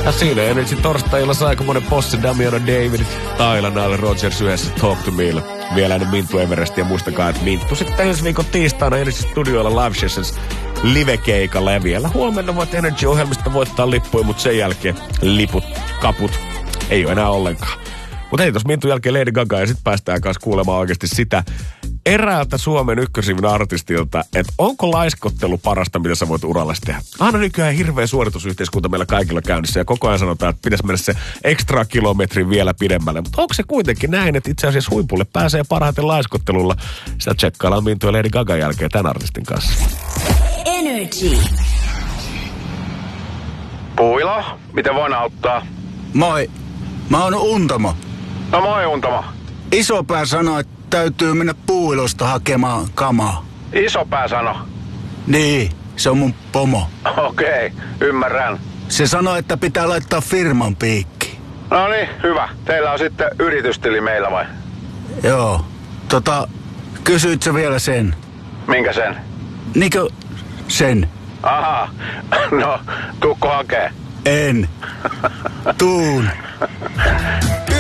Ja siinä Energy torstailla sai aikamoinen possi Damiano David, Tyler Nile Rodgers yhdessä Talk to Me. Vielä ennen Minttu Everest ja muistakaa, että Minttu sitten ensi viikon tiistaina Energy Studioilla Live Sessions live-keikalla. Ja vielä huomenna voit Energy-ohjelmista voittaa lippuja, mutta sen jälkeen liput, kaput ei ole enää ollenkaan. Mutta hei, tuossa Mintun jälkeen Lady Gaga ja sitten päästään kanssa kuulemaan oikeasti sitä eräältä Suomen ykkösivun artistilta, että onko laiskottelu parasta, mitä sä voit urallasi tehdä. Aina nykyään hirveä suoritusyhteiskunta meillä kaikilla käynnissä ja koko ajan sanotaan, että pitäisi mennä se ekstra kilometrin vielä pidemmälle. Mutta onko se kuitenkin näin, että itse asiassa huipulle pääsee parhaiten laiskottelulla? Sitä tsekkaillaan Mintun ja Lady Gagan jälkeen tämän artistin kanssa. Energy. Puilo, miten voin auttaa? Moi, mä oon Untamo. No moi Untamo. Isopää sanoi, että täytyy mennä Puuilosta hakemaan kamaa. Isopää sano. Niin, se on mun pomo. Okei, ymmärrän. Se sanoi, että pitää laittaa firman piikki. No niin, hyvä. Teillä on sitten yritystili meillä vai? Joo, kysyit sä vielä sen? Minkä sen? Niinkö sen? Aha, no, tuukko hakee? En. Tuun.